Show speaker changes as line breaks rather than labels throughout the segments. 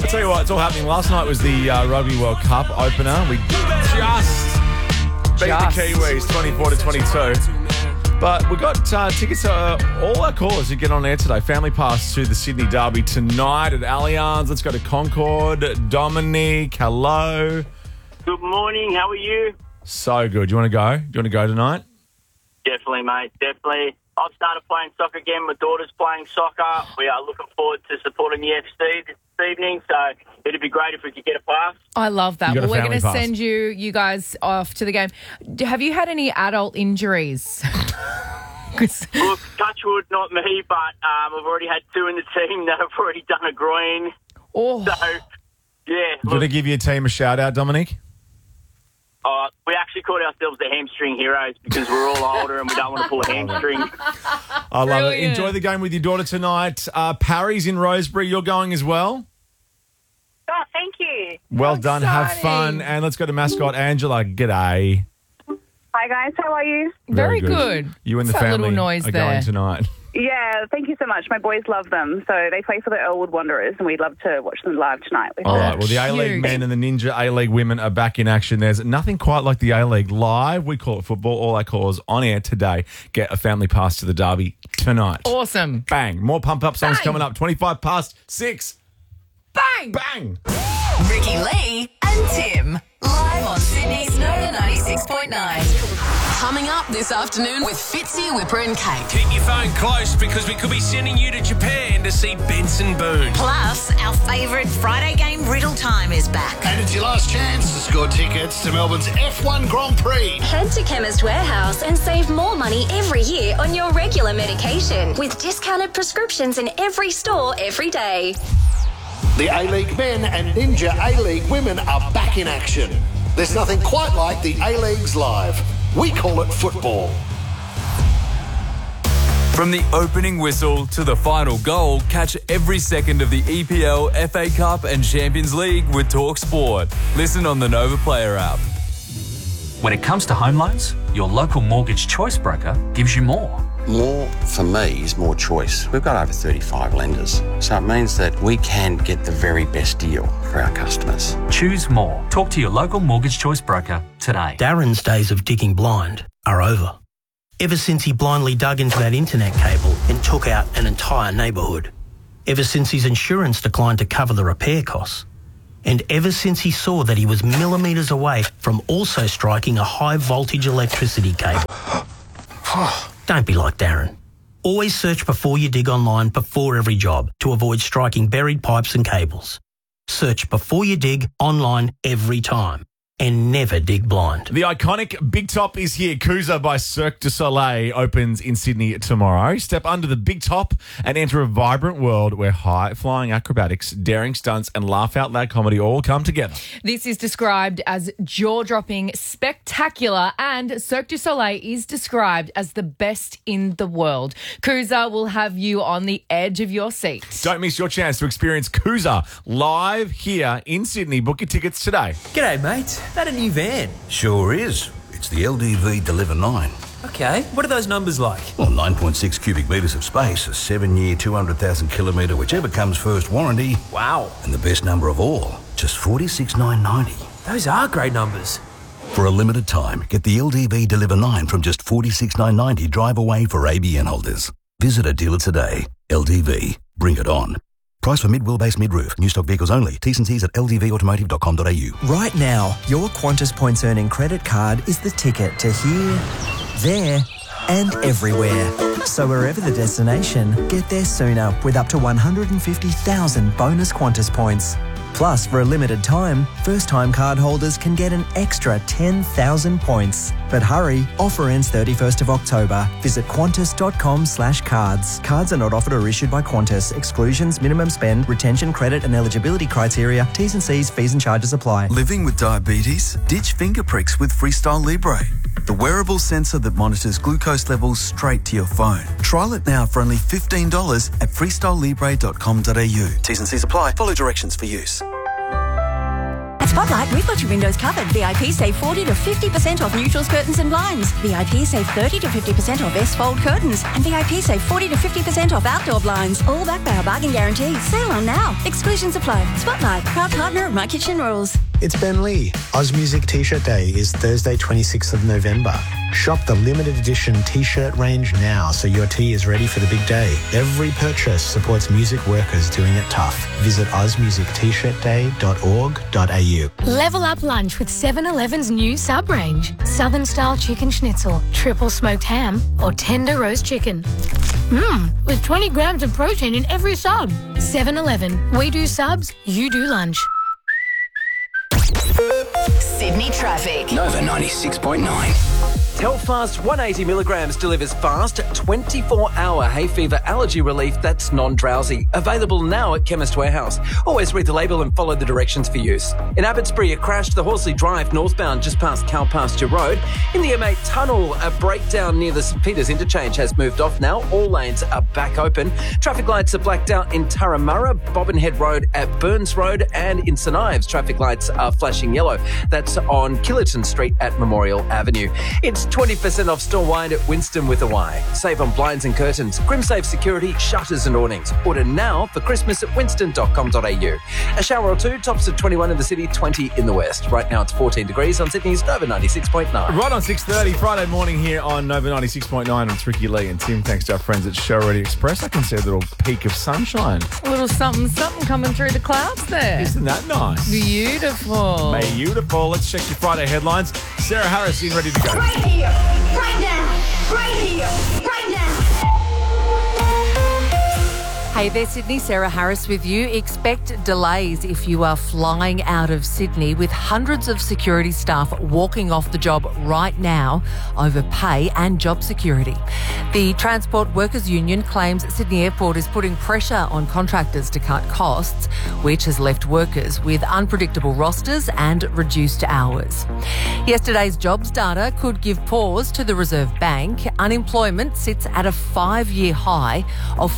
I'll tell you what, it's all happening. Last night was the Rugby World Cup opener. We just beat the Kiwis 24-22. But we got tickets to all our callers who get on air today. Family pass to the Sydney Derby tonight at Allianz. Let's go to Concord. Dominique, hello.
Good morning. How are you?
So good. Do you want to go? Do you want to go tonight?
Definitely, mate. Definitely. I've started playing soccer again. My daughter's playing soccer. We are looking forward to supporting the FC this evening, so it'd be great if we could get a pass.
I love that.
You got a
Well, we're
family
going to
pass.
send you guys off to the game. Have you had any adult injuries?
Look, touch wood, not me, but I've already had two in the team that have already done a groin.
Oh,
So, yeah.
Do you give your team a shout-out, Dominique?
We actually called ourselves the hamstring heroes because we're all older and we don't want to pull a hamstring.
I love it.
Brilliant.
Enjoy the game with your daughter tonight. Parry's in Rosebery. You're going as well?
Oh, thank you.
Well done. Have
exciting.
fun. And let's go to mascot Angela. G'day.
Hi, guys. How are you?
very good.
You and the
What's that
family
little noise
are
there?
going tonight.
Yeah, thank you so much. My boys love them. So they play for the Earlwood Wanderers, and we'd love to watch them live tonight.
All right. Well, the A-League
Cute.
men and the Ninja A-League women are back in action. There's nothing quite like the A-League live. We call it football. All our callers on air today get a family pass to the Derby tonight.
Awesome.
Bang. More pump-up songs
Bang.
coming up. 25 past 6.
Bang!
Bang.
Ricky Lee and Tim. Live on Sydney's Nova 96.9. Coming up this afternoon with Fitzy, Whipper and Kate.
Keep your phone close because we could be sending you to Japan to see Benson Boone.
Plus, our favourite Friday game riddle time is back.
And it's your last chance to score tickets to Melbourne's F1 Grand Prix.
Head to Chemist Warehouse and save more money every year on your regular medication with discounted prescriptions in every store every day.
The A-League men and Ninja A-League women are back in action. There's nothing quite like the A-Leagues live. We call it football.
From the opening whistle to the final goal, catch every second of the EPL, FA Cup and Champions League with Talk Sport. Listen on the Nova Player app.
When it comes to home loans, your local mortgage choice broker gives you more.
More, for me, is more choice. We've got over 35 lenders, so it means that we can get the very best deal for our customers.
Choose more. Talk to your local mortgage choice broker today.
Darren's days of digging blind are over. Ever since he blindly dug into that internet cable and took out an entire neighbourhood. Ever since his insurance declined to cover the repair costs. And ever since he saw that he was millimetres away from also striking a high voltage electricity cable. Don't be like Darren. Always search before you dig online before every job to avoid striking buried pipes and cables. Search before you dig online every time. And never dig blind.
The iconic Big Top is here. Cruiser by Cirque du Soleil opens in Sydney tomorrow. Step under the Big Top and enter a vibrant world where high-flying acrobatics, daring stunts and laugh-out-loud comedy all come together.
This is described as jaw-dropping, spectacular, and Cirque du Soleil is described as the best in the world. Cruiser will have you on the edge of your seat.
Don't miss your chance to experience Cruiser live here in Sydney. Book your tickets today.
G'day, mate. That a new van?
Sure is. It's the LDV Deliver 9.
Okay, what are those numbers like?
Well, 9.6 cubic metres of space, a 7-year, 200,000 kilometre, whichever comes first warranty.
Wow.
And the best number of all, just 46,990.
Those are great numbers.
For a limited time, get the LDV Deliver 9 from just 46,990 drive away for ABN holders. Visit a dealer today. LDV. Bring it on. Price for mid-wheelbase mid-roof. New stock vehicles only. T's and C's at ldvautomotive.com.au.
Right now, your Qantas Points Earning credit card is the ticket to here, there and everywhere. So wherever the destination, get there sooner with up to 150,000 bonus Qantas points. Plus, for a limited time, first-time card holders can get an extra 10,000 points. But hurry, offer ends 31st of October. Visit qantas.com/cards. Cards are not offered or issued by Qantas. Exclusions, minimum spend, retention, credit and eligibility criteria, T's and C's, fees and charges apply.
Living with diabetes? Ditch finger pricks with Freestyle Libre, the wearable sensor that monitors glucose levels straight to your phone. Trial it now for only $15 at freestylelibre.com.au. T's and C's apply. Follow directions for use.
Spotlight, we've got your windows covered. VIP save 40 to 50% off neutrals, curtains and blinds. VIP save 30 to 50% off S-fold curtains. And VIP save 40 to 50% off outdoor blinds. All backed by our bargain guarantee. Sale on now. Exclusions apply. Spotlight, proud partner of My Kitchen Rules.
It's Ben Lee. Oz Music T-shirt Day is Thursday 26th of November. Shop the limited edition T-shirt range now so your tee is ready for the big day. Every purchase supports music workers doing it tough. Visit ozmusictshirtday.org.au.
Level up lunch with 7-Eleven's new sub range. Southern style chicken schnitzel, triple smoked ham or tender roast chicken. With 20 grams of protein in every sub. 7-Eleven. We do subs, you do lunch.
Sydney traffic.
Nova 96.9.
Telfast 180 milligrams delivers fast 24-hour hay fever allergy relief that's non-drowsy. Available now at Chemist Warehouse. Always read the label and follow the directions for use. In Abbotsbury, a crash to the Horsley Drive northbound just past Cow Pasture Road. In the M8 tunnel, a breakdown near the St Peters interchange has moved off now. All lanes are back open. Traffic lights are blacked out in Turramurra, Bobbinhead Road at Burns Road, and in St Ives, traffic lights are flashing yellow. That's on Killerton Street at Memorial Avenue. It's 20% off store-wide at Winston with a Y. Save on blinds and curtains, Grimsafe security, shutters and awnings. Order now for Christmas at winston.com.au. A shower or two, tops of 21 in the city, 20 in the west. Right now it's 14 degrees on Sydney's Nova 96.9.
Right on 6:30, Friday morning here on Nova 96.9. It's Ricky Lee and Tim. Thanks to our friends at Show Ready Express. I can see a little peak of sunshine.
A little something coming through the clouds there.
Isn't that nice?
Beautiful.
Beautiful. Let's check your Friday headlines. Sarah Harris in, ready to go.
Right here, right now, right here, right now.
Hey there, Sydney. Sarah Harris with you. Expect delays if you are flying out of Sydney, with hundreds of security staff walking off the job right now over pay and job security. The Transport Workers Union claims Sydney Airport is putting pressure on contractors to cut costs, which has left workers with unpredictable rosters and reduced hours. Yesterday's jobs data could give pause to the Reserve Bank. Unemployment sits at a 5-year high of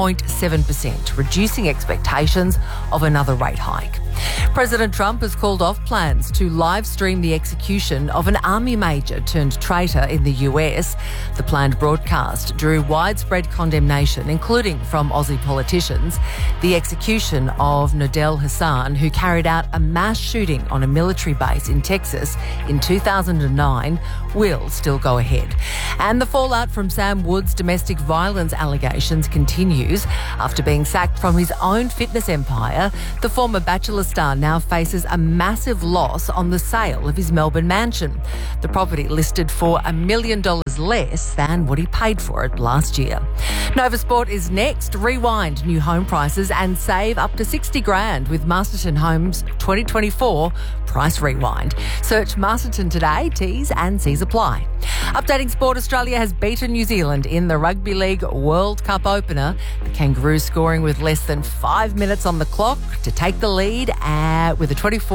4.7%, reducing expectations of another rate hike. President Trump has called off plans to live stream the execution of an army major turned traitor in the US. The planned broadcast drew widespread condemnation, including from Aussie politicians. The execution of Nodal Hassan, who carried out a mass shooting on a military base in Texas in 2009, will still go ahead. And the fallout from Sam Wood's domestic violence allegations continues. After being sacked from his own fitness empire, the former Bachelor star now faces a massive loss on the sale of his Melbourne mansion. The property listed for $1 million less than what he paid for it last year. Nova Sport is next. Rewind new home prices and save up to $60,000 with Masterton Homes 2024 Price Rewind. Search Masterton today. T's and C's apply. Updating sport, Australia has beaten New Zealand in the Rugby League World Cup opener. The Kangaroos scoring with less than 5 minutes on the clock to take the lead with a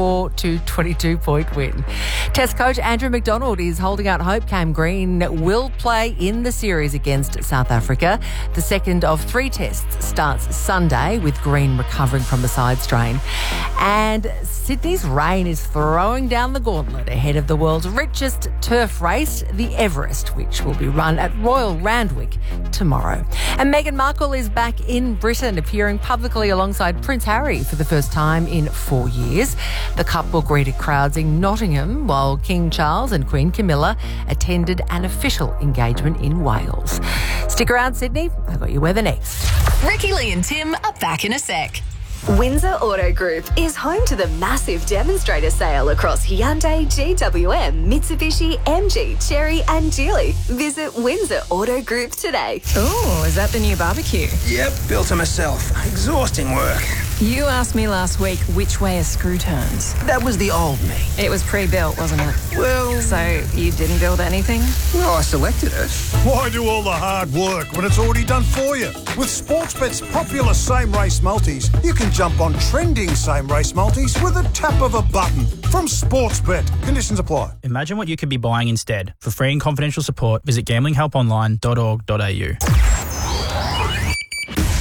24-22 point win. Test coach Andrew McDonald is holding out hope Cam Green will play in the series against South Africa. The second of 3 tests starts Sunday, with Green recovering from a side strain. And Sydney's rain is throwing down the gauntlet ahead of the world's richest turf race, the Everest, which will be run at Royal Randwick tomorrow. And Meghan Markle is back in Britain, appearing publicly alongside Prince Harry for the first time in 4 years. The couple greeted crowds in Nottingham, while King Charles and Queen Camilla attended an official engagement in Wales. Stick around, Sydney. I've got your weather next.
Ricky Lee and Tim are back in a sec.
Windsor Auto Group is home to the massive demonstrator sale across Hyundai, GWM, Mitsubishi, MG, Chery and Geely. Visit Windsor Auto Group today.
Ooh, is that the new barbecue?
Yep, built it myself. Exhausting work.
You asked me last week which way a screw turns.
That was the old me.
It was pre-built, wasn't it?
Well...
So you didn't build anything?
Well, I selected it.
Why do all the hard work when it's already done for you? With Sportsbet's popular same-race multis, you can jump on trending same-race multis with a tap of a button. From Sportsbet. Conditions apply.
Imagine what you could be buying instead. For free and confidential support, visit gamblinghelponline.org.au.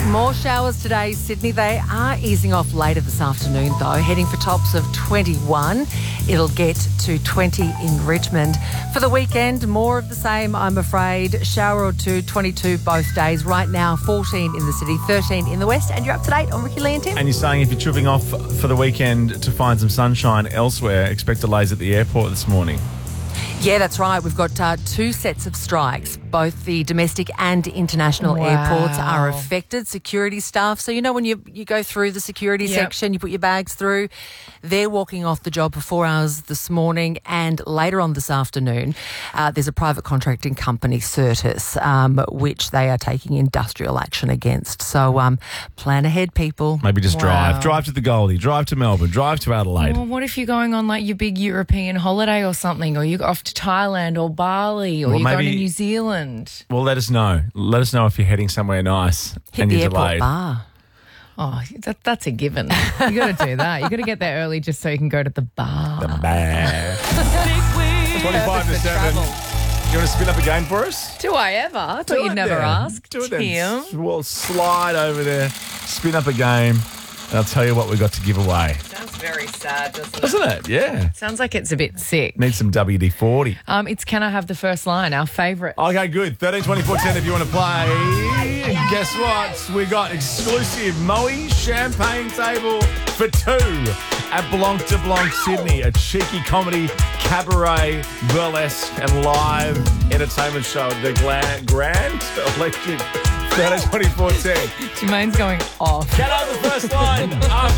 More showers today, Sydney. They are easing off later this afternoon, though, heading for tops of 21. It'll get to 20 in Richmond. For the weekend, more of the same, I'm afraid. Shower or two, 22 both days. Right now, 14 in the city, 13 in the west. And you're up to date on Ricky, Lee and Tim.
And you're saying if you're tripping off for the weekend to find some sunshine elsewhere, expect delays at the airport this morning.
Yeah, that's right. We've got 2 sets of strikes. Both the domestic and international airports are affected. Security staff. So, you know, when you go through the security section, you put your bags through, they're walking off the job for 4 hours this morning, and later on this afternoon, there's a private contracting company, Certis, which they are taking industrial action against. So plan ahead, people.
Maybe just drive. Drive to the Goldie, drive to Melbourne, drive to Adelaide.
Well, what if you're going on like your big European holiday or something, or you're off to Thailand or Bali, or you're going to New Zealand?
Well, let us know. Let us know if you're heading somewhere nice and you're delayed.
Bar.
Oh, that's a given. You got to do that. You got to get there early just so you can go to the bar.
The bar. 25 to 7. You want to spin up a game for us?
Do I ever? I thought you'd never ask.
Do it
Tim.
then. We'll slide over there, spin up a game, and I'll tell you what we've got to give away.
Sounds very sad, doesn't it?
Doesn't it? Yeah.
Sounds like it's a bit sick.
Need some WD-40.
It's Can I Have the First Line, our favourite.
Okay, good. 13, 24, 10 if you want to play. Guess what? We got exclusive Moe champagne table for 2 at Blanc de Blanc, Sydney. A cheeky comedy, cabaret, burlesque and live entertainment show at the Grand Electric. 13, 24, 10.
Jermaine's going off.
Get over the first line.